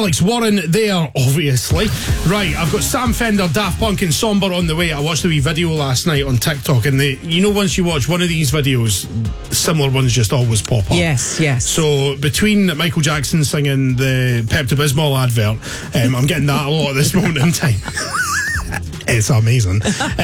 Alex Warren there, obviously. Right, I've got Sam Fender, Daft Punk and Somber on the way. I watched a wee video last night on TikTok, and once you watch one of these videos, similar ones just always pop up. Yes. So between Michael Jackson singing the Pepto-Bismol advert, I'm getting that a lot at this moment in time. It's amazing. But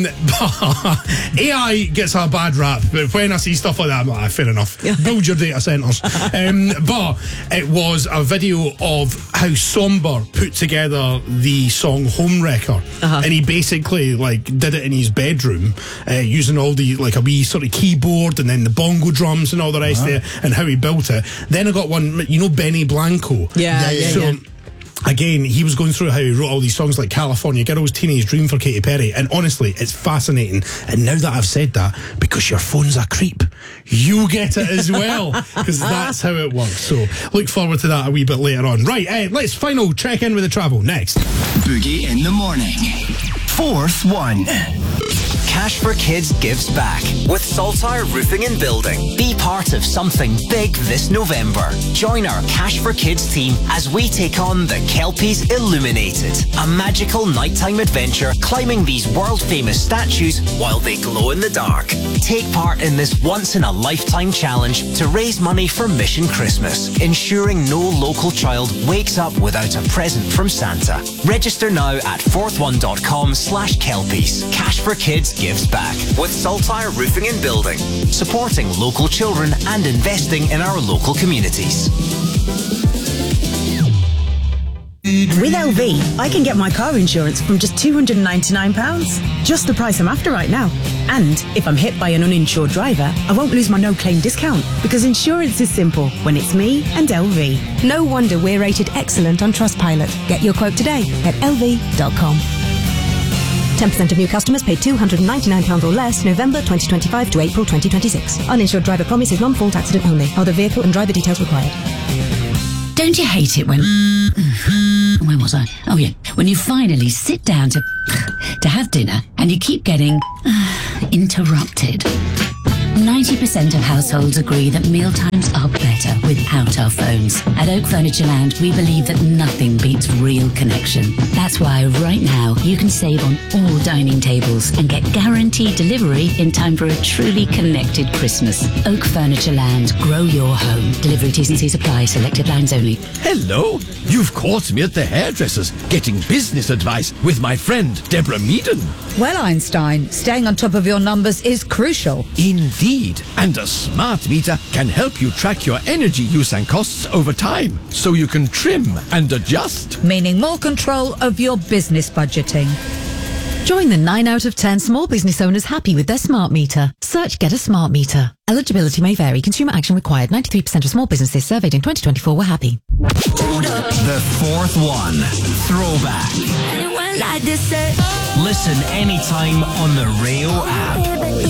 AI gets a bad rap, but when I see stuff like that, I'm like, fair enough. Build your data centres. But it was a video of how Somber put together the song Homewrecker. And he basically did it in his bedroom using all the a wee sort of keyboard and then the bongo drums and all the rest of it, and how he built it. Then I got one, Benny Blanco. Yeah. Again, he was going through how he wrote all these songs like California Girls, Teenage Dream for Katy Perry, and honestly, it's fascinating. And now that I've said that, because your phone's a creep, you get it as well, because that's how it works. So look forward to that a wee bit later on. Right, let's final check in with the travel next. Boogie in the morning. Fourth one. Cash for Kids gives back with Saltire Roofing and Building. Be part of something big this November. Join our Cash for Kids team as we take on the Kelpies Illuminated, a magical nighttime adventure climbing these world-famous statues while they glow in the dark. Take part in this once-in-a-lifetime challenge to raise money for Mission Christmas, ensuring no local child wakes up without a present from Santa. Register now at fourthone.com/Kelpies. Cash for Kids gives back with Saltire Roofing and Building, supporting local children and investing in our local communities. With LV, I can get my car insurance from just £299. Just the price I'm after right now. And if I'm hit by an uninsured driver, I won't lose my no-claim discount, because insurance is simple when it's me and LV. No wonder we're rated excellent on Trustpilot. Get your quote today at lv.com. 10% of new customers paid £299 or less November 2025 to April 2026. Uninsured driver promise is non-fault accident only. Other vehicle and driver details required. Don't you hate it when... Where was I? Oh, yeah. When you finally sit down to have dinner and you keep getting interrupted. 90% of households agree that mealtimes are better without our phones. At Oak Furniture Land, we believe that nothing beats real connection. That's why right now you can save on all dining tables and get guaranteed delivery in time for a truly connected Christmas. Oak Furniture Land, grow your home. Delivery T&Cs apply, selected lines only. Hello, you've caught me at the hairdresser's getting business advice with my friend Deborah Meaden. Well, Einstein, staying on top of your numbers is crucial. Indeed, and a smart meter can help you track your energy use and costs over time, so you can trim and adjust. Meaning more control of your business budgeting. Join the 9 out of 10 small business owners happy with their smart meter. Search Get a Smart Meter. Eligibility may vary. Consumer action required. 93% of small businesses surveyed in 2024 were happy. The fourth one. Throwback. Listen anytime on the Rayo app.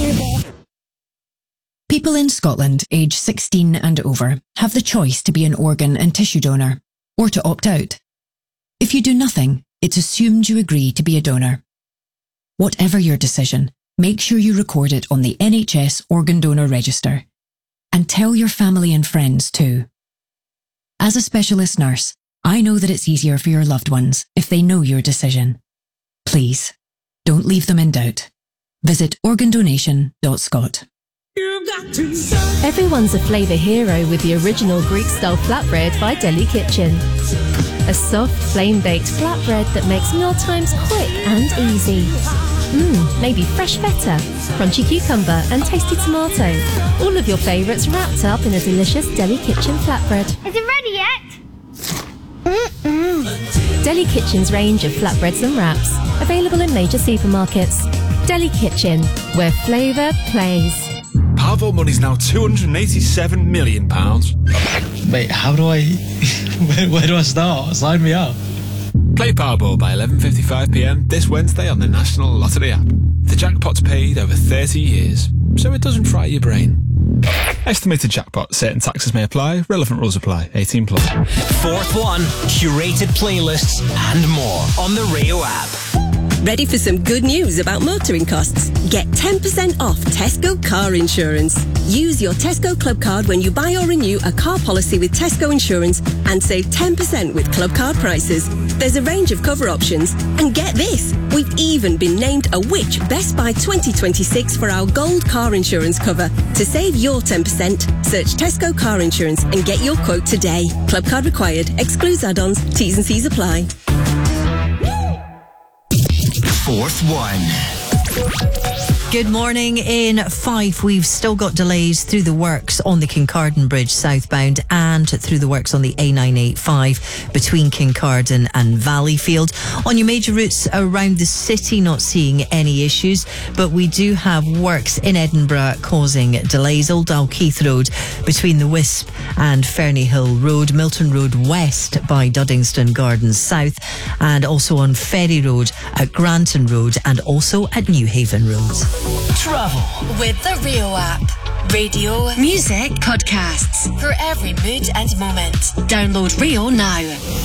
People in Scotland aged 16 and over have the choice to be an organ and tissue donor, or to opt out. If you do nothing, it's assumed you agree to be a donor. Whatever your decision, make sure you record it on the NHS Organ Donor Register. And tell your family and friends too. As a specialist nurse, I know that it's easier for your loved ones if they know your decision. Please, don't leave them in doubt. Visit organdonation.scot. Everyone's a flavour hero with the original Greek-style flatbread by Deli Kitchen. A soft, flame-baked flatbread that makes mealtimes quick and easy. Maybe fresh feta, crunchy cucumber and tasty tomato. All of your favourites wrapped up in a delicious Deli Kitchen flatbread. Is it ready yet? Deli Kitchen's range of flatbreads and wraps. Available in major supermarkets. Deli Kitchen, where flavour plays. Powerball money's now £287 million. Wait, how do I... where do I start? Sign me up. Play Powerball by 11:55pm this Wednesday on the National Lottery app. The jackpot's paid over 30 years, so it doesn't fry your brain. Estimated jackpot. Certain taxes may apply. Relevant rules apply. 18+. Fourth one. Curated playlists and more on the Rayo app. Ready for some good news about motoring costs? Get 10% off Tesco car insurance. Use your Tesco Club card when you buy or renew a car policy with Tesco Insurance and save 10% with Club card prices. There's a range of cover options. And get this, we've even been named a Which Best Buy 2026 for our gold car insurance cover. To save your 10%, search Tesco car insurance and get your quote today. Club card required. Excludes add-ons. T's and C's apply. Fourth one. Good morning. In Fife, we've still got delays through the works on the Kincardine Bridge southbound and through the works on the A985 between Kincardine and Valleyfield. On your major routes around the city, not seeing any issues, but we do have works in Edinburgh causing delays. Old Dalkeith Road between the Wisp and Ferny Hill Road, Milton Road West by Duddingston Gardens South, and also on Ferry Road at Granton Road and also at Newhaven Road. Travel with the Rio app. Radio, music, podcasts for every mood and moment. Download Rio now.